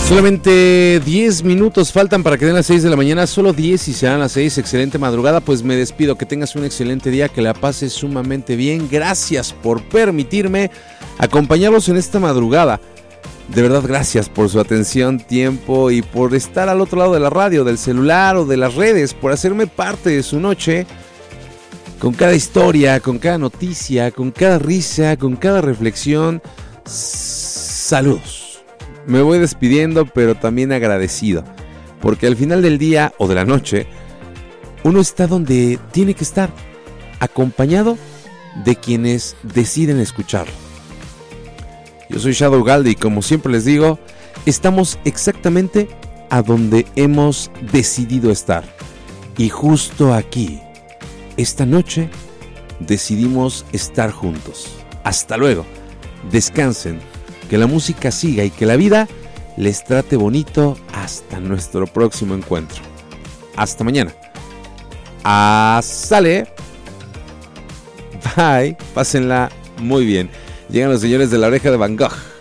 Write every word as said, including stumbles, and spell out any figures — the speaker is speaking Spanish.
Solamente diez minutos faltan para que den las seis de la mañana, solo diez y serán las seis. Excelente madrugada, pues me despido, que tengas un excelente día, que la pases sumamente bien. Gracias por permitirme acompañarlos en esta madrugada. De verdad, gracias por su atención, tiempo y por estar al otro lado de la radio, del celular o de las redes, por hacerme parte de su noche. Con cada historia, con cada noticia, con cada risa, con cada reflexión. Saludos. Me voy despidiendo, pero también agradecido, porque al final del día o de la noche, uno está donde tiene que estar, acompañado de quienes deciden escucharlo. Yo soy Shadow Galdi y como siempre les digo, estamos exactamente a donde hemos decidido estar. Y justo aquí, esta noche, decidimos estar juntos. Hasta luego, descansen. Que la música siga y que la vida les trate bonito hasta nuestro próximo encuentro. Hasta mañana. Ah, sale. Bye. Pásenla muy bien. Llegan los señores de La Oreja de Van Gogh.